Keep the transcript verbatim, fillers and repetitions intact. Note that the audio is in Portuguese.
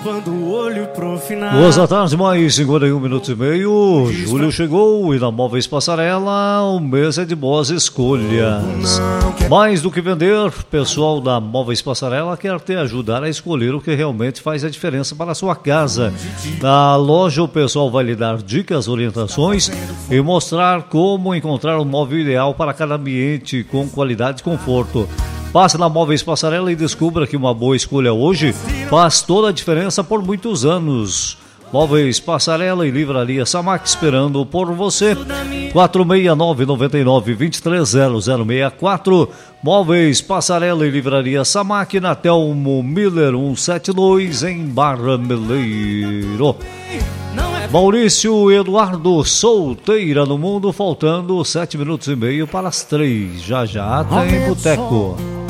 quando o olho pro final. Duas da tarde, mais cinquenta e um minutos e meio. Julho chegou e na Móveis Passarela o mês é de boas escolhas. Mais do que vender, o pessoal da Móveis Passarela quer te ajudar a escolher o que realmente faz a diferença para a sua casa. Na loja o pessoal vai lhe dar dicas, orientações e mostrar como encontrar o móvel ideal para cada ambiente com qualidade e conforto. Passe na Móveis Passarela e descubra que uma boa escolha hoje faz toda a diferença por muitos anos. Móveis Passarela e Livraria Samac esperando por você. quatro seis nove, nove nove, dois três zero zero seis quatro. Móveis Passarela e Livraria Samac na Telmo Miller cento e setenta e dois em Barra Meleiro. Maurício Eduardo, solteira no mundo, faltando sete minutos e meio para as três. Já já tem boteco.